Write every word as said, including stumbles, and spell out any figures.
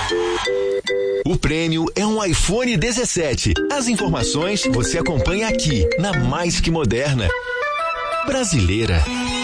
O prêmio é um iPhone dezessete. As informações você acompanha aqui, na Mais Que Moderna. Brasileira.